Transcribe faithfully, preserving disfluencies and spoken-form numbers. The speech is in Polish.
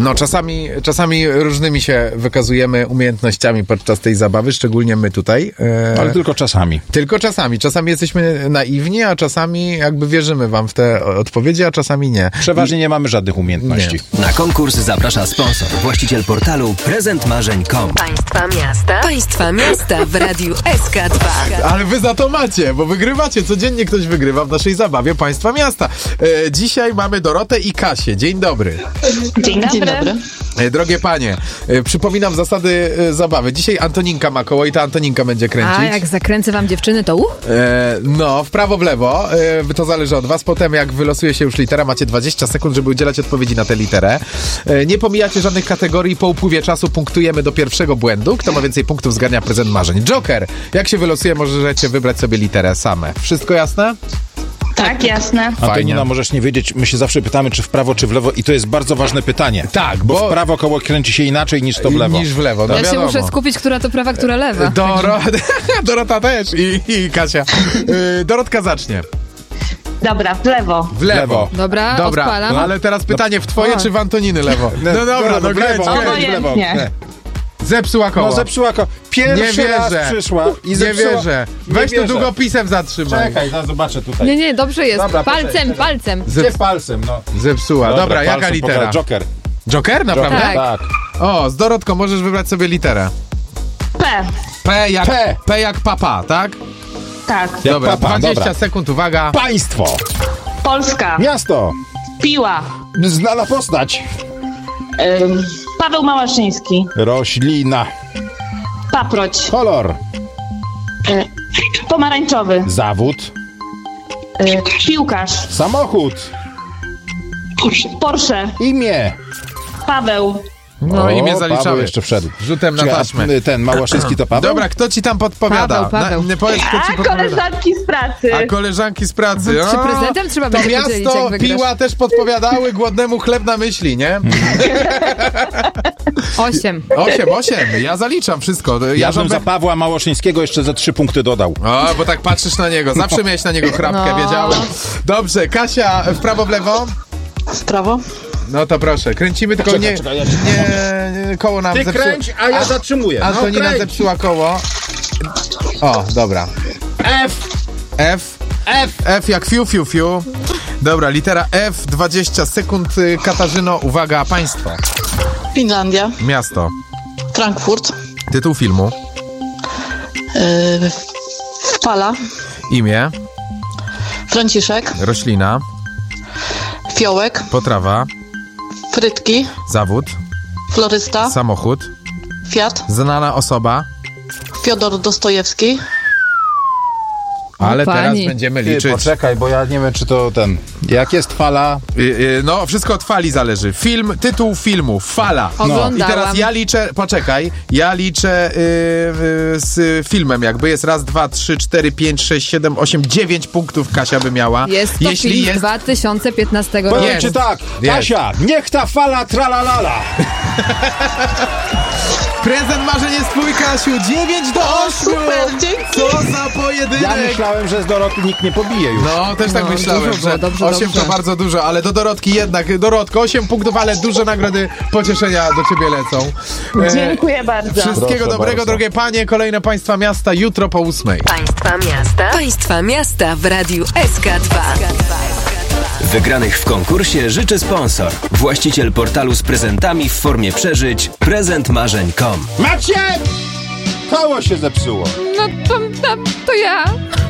No, czasami, czasami różnymi się wykazujemy umiejętnościami podczas tej zabawy, szczególnie my tutaj. E, Ale tylko czasami. Tylko czasami. Czasami jesteśmy naiwni, a czasami jakby wierzymy wam w te odpowiedzi, a czasami nie. Przeważnie nie mamy żadnych umiejętności. Nie. Na konkurs zaprasza sponsor, właściciel portalu prezent marzeń kropka com. Państwa miasta. Państwa miasta w Radiu S K dwa. Ale wy za to macie, bo wygrywacie. Codziennie ktoś wygrywa w naszej zabawie Państwa Miasta. E, dzisiaj mamy Dorotę i Kasię. Dzień dobry. Dzień dobry. Dzień dobry. E, drogie panie, e, przypominam zasady e, zabawy. Dzisiaj Antoninka ma koło i ta Antoninka będzie kręcić. A jak zakręcę wam dziewczyny, to u? E, no, w prawo, w lewo. E, to zależy od was. Potem jak wylosuje się już litera, macie dwadzieścia sekund, żeby udzielać odpowiedzi na tę literę. E, nie pomijacie żadnych kategorii. Po upływie czasu punktujemy do pierwszego błędu. Kto ma więcej punktów, zgarnia prezent marzeń. Joker, jak się wylosuje, możecie wybrać sobie literę same. Wszystko jasne? Tak, jasne. Antonina, możesz nie wiedzieć, my się zawsze pytamy, czy w prawo, czy w lewo i to jest bardzo ważne pytanie. Tak, bo, bo w prawo koło kręci się inaczej niż to w lewo. Niż w lewo, no Ja się wiadomo. muszę skupić, która to prawa, która lewa. Doro... Dorota też i, i Kasia. Yy, Dorotka zacznie. Dobra, w lewo. W lewo. Dobra, Dobra, odpalam. no, ale teraz pytanie, w twoje O. czy w Antoniny lewo? No dobra, no w lewo, kręć, kręć w lewo. Obojętnie. Nie. Zepsuła koło. No zepsuła ko. Pierwszy Nie raz wierzę. przyszła i Nie zepsuła. wierzę. Nie Weź to wierzę. długopisem zatrzymaj. Czekaj, no zobaczę tutaj. Nie, nie, dobrze jest. Dobra, palcem, poczekaj. palcem. Gdzie palcem, no. Zepsuła. Dobra, Dobra, jaka palcem litera? pokaż. Joker. Joker, naprawdę? Tak. Tak. O, z Dorotką możesz wybrać sobie literę. P. P jak, P. P jak papa, tak? Tak. Jak Dobra, papa, dwadzieścia dobra. sekund, uwaga. Państwo. Polska. Miasto. Piła. Znana postać. Ym, Paweł Małaszyński. Roślina. Paproć. Kolor. Y, pomarańczowy. Zawód. Y, piłkarz. Samochód. Porsche. Imię. Paweł. No O, imię Paweł zaliczamy. jeszcze wszedł. Rzutem na Czekaj, taśmę. a ten Małaszyński to Paweł? Dobra, kto ci tam podpowiada? Paweł, Paweł. Na, nie powiedz, kto ci A, podpowiada. koleżanki z pracy. A koleżanki z pracy. Czy O, prezentem trzeba to będzie podzielić, miasto, jak wygrasz? piła też podpowiadały, głodnemu chleb na myśli, nie? Osiem. Osiem, osiem. Ja zaliczam wszystko. Ja, Ja bym żądam- za Pawła Małaszyńskiego jeszcze ze trzy punkty dodał. O, bo tak patrzysz na niego. Zawsze miałeś na niego chrapkę, No. wiedziałem. Dobrze, Kasia, w prawo, w lewo? W prawo? No to proszę, kręcimy, tylko Czekaj, nie, czekaj, ja cię- nie, nie, koło nam Ty zepsuło. kręć, a ja zatrzymuję. No, Antonina kręć. zepsuła koło. O, dobra. F. F. F. F jak fiu, fiu, fiu. Dobra, litera F, dwadzieścia sekund. Katarzyno, uwaga, państwo. Finlandia, Miasto. Frankfurt, Tytuł filmu. yy, Fala, Imię. Franciszek, Roślina. Fiołek, Potrawa. Frytki, Zawód. Florysta, Samochód. Fiat, Znana osoba. Fiodor Dostojewski, Ale teraz pani. będziemy Ty, liczyć. poczekaj, bo ja nie wiem, czy to ten... Jak jest fala? Y, y, No, wszystko od fali zależy. Film, tytuł filmu, fala. Oglądałam. I teraz ja liczę, poczekaj, ja liczę y, y, z filmem jakby. Jest raz, dwa, trzy, cztery, pięć, sześć, siedem, osiem, dziewięć punktów Kasia by miała. Jest to Jeśli film jest... dwa tysiące piętnastego roku. Powiem Jest. ci tak, Jest. Kasia, niech ta fala tralalala. Prezent marzeń jest twój, Kasiu. dziewięć do ośmiu. super, dzięki. Co za pojedynek. Ja myślałem, że z Doroty nikt nie pobije już. No, też tak No, myślałem, dużo było, że dobrze, osiem dobrze. to bardzo dużo, ale do Dorotki jednak, Dorotko, osiem punktów, ale duże nagrody pocieszenia do ciebie lecą. E, Dziękuję bardzo. Wszystkiego Proszę dobrego, bardzo. drogie panie. Kolejne państwa miasta jutro po ósmej. Państwa miasta. Państwa miasta w Radiu S K dwa. Wygranych w konkursie życzy sponsor, właściciel portalu z prezentami w formie przeżyć prezent marzeń kropka com. Macie! Koło się zepsuło. No to, to, to ja.